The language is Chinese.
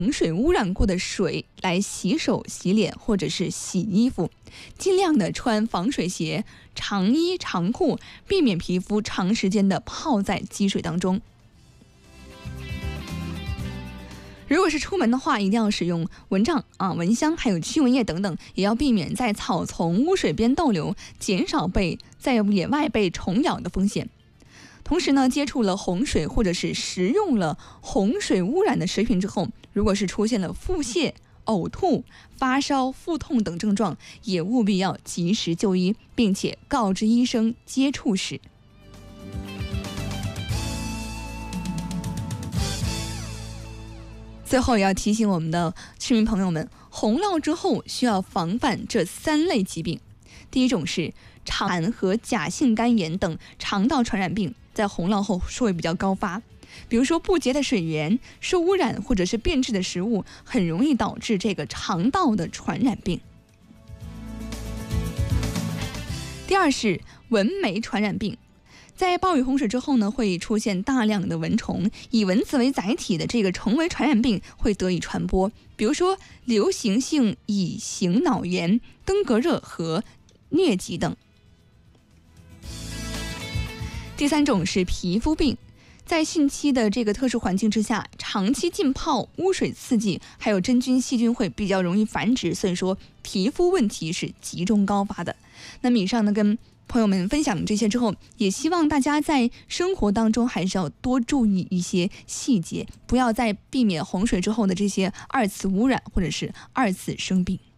洪水污染过的水来洗手、洗脸或者是洗衣服，尽量的穿防水鞋、长衣、长裤，避免皮肤长时间的泡在积水当中。如果是出门的话，一定要使用蚊帐蚊香，还有驱蚊液等等，也要避免在草丛、污水边逗留，减少在野外被虫咬的风险。同时呢，接触了洪水或者是食用了洪水污染的食品之后，如果是出现了腹泻、呕吐、发烧、腹痛等症状，也务必要及时就医，并且告知医生接触史。最后也要提醒我们的市民朋友们，洪涝之后需要防范这3类疾病。第一种是肠痰和假性肝炎等肠道传染病，在洪涝后是会比较高发，比如说不洁的水源、受污染或者是变质的食物，很容易导致这个肠道的传染病。第二是蚊媒传染病。在暴雨洪水之后呢，会出现大量的蚊虫，以蚊子为载体的这个虫为传染病会得以传播，比如说流行性乙型脑炎、登革热和疟疾等。第三种是皮肤病，在汛期的这个特殊环境之下，长期浸泡、污水刺激，还有真菌、细菌会比较容易繁殖，所以说皮肤问题是集中高发的。那么以上呢，跟朋友们分享这些之后，也希望大家在生活当中还是要多注意一些细节，不要再避免洪水之后的这些2次污染或者是2次生病。